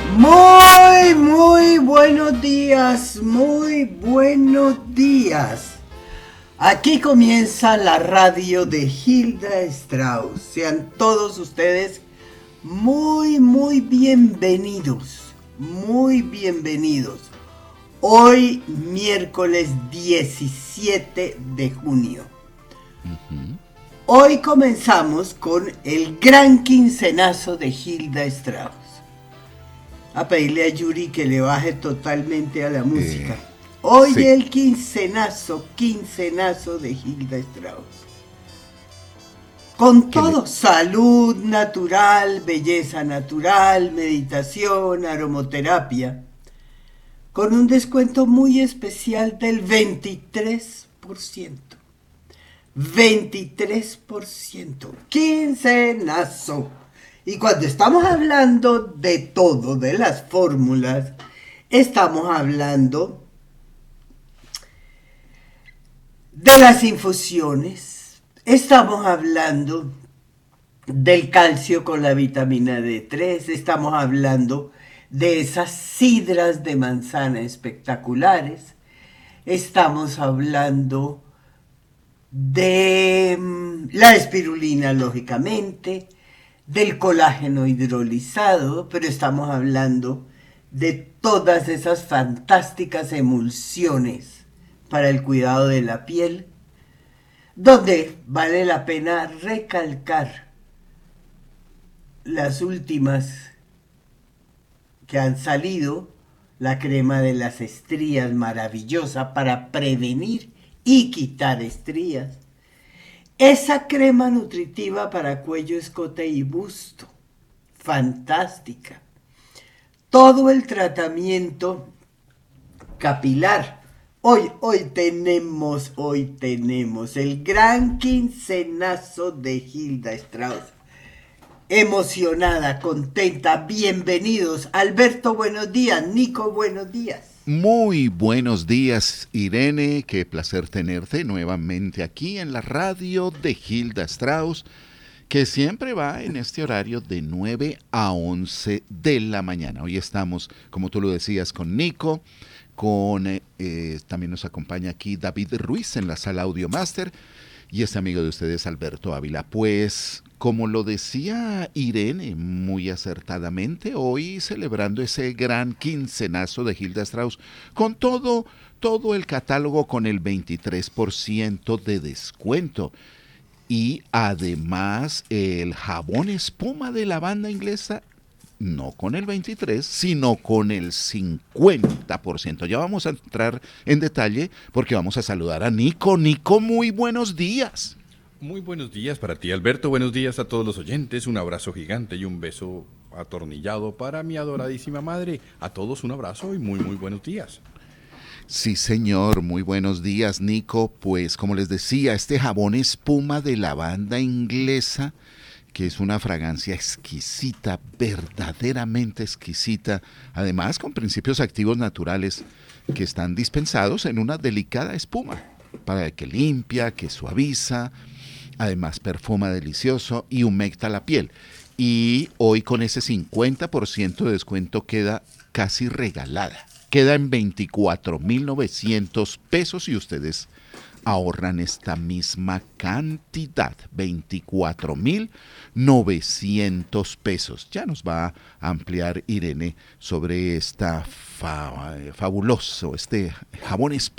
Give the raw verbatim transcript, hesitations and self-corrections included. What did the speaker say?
Muy, muy buenos días, muy buenos días. Aquí comienza la radio de Hilda Strauss. Sean todos ustedes muy, muy bienvenidos, muy bienvenidos. Hoy, miércoles diecisiete de junio. Uh-huh. Hoy comenzamos con el gran quincenazo de Hilda Strauss. A pedirle a Yuri que le baje totalmente a la música. Eh, Hoy sí. El quincenazo, quincenazo de Hilda Strauss. Con todo, le... salud natural, belleza natural, meditación, aromoterapia. Con un descuento muy especial del veintitrés por ciento. veintitrés por ciento. Quincenazo. Y cuando estamos hablando de todo, de las fórmulas, estamos hablando de las infusiones, estamos hablando del calcio con la vitamina D tres, estamos hablando de esas sidras de manzana espectaculares, estamos hablando de la espirulina, lógicamente, del colágeno hidrolizado, pero estamos hablando de todas esas fantásticas emulsiones para el cuidado de la piel, donde vale la pena recalcar las últimas que han salido, la crema de las estrías maravillosa para prevenir y quitar estrías. Esa crema nutritiva para cuello, escote y busto, fantástica. Todo el tratamiento capilar. Hoy, hoy tenemos, hoy tenemos el gran quincenazo de Hilda Strauss. Emocionada, contenta, bienvenidos. Alberto, buenos días. Nico, buenos días. Muy buenos días, Irene, qué placer tenerte nuevamente aquí en la radio de Hilda Strauss, que siempre va en este horario de nueve a once de la mañana. Hoy estamos, como tú lo decías, con Nico, con eh, también nos acompaña aquí David Ruiz en la sala Audiomaster y este amigo de ustedes, Alberto Ávila. Pues, como lo decía Irene muy acertadamente, hoy celebrando ese gran quincenazo de Hilda Strauss, con todo, todo el catálogo con el veintitrés por ciento de descuento. Y además el jabón espuma de la banda inglesa, no con el veintitrés, sino con el cincuenta por ciento. Ya vamos a entrar en detalle porque vamos a saludar a Nico. Nico, muy buenos días. Muy buenos días para ti, Alberto. Buenos días a todos los oyentes. Un abrazo gigante y un beso atornillado para mi adoradísima madre. A todos un abrazo y muy, muy buenos días. Sí, señor. Muy buenos días, Nico. Pues, como les decía, este jabón espuma de lavanda inglesa, que es una fragancia exquisita, verdaderamente exquisita, además con principios activos naturales que están dispensados en una delicada espuma, para que limpia, que suaviza, además perfuma delicioso y humecta la piel. Y hoy con ese cincuenta por ciento de descuento queda casi regalada. Queda en veinticuatro mil novecientos pesos y ustedes ahorran esta misma cantidad, veinticuatro mil novecientos pesos. Ya nos va a ampliar Irene sobre esta fa- fabuloso, este jabón espuma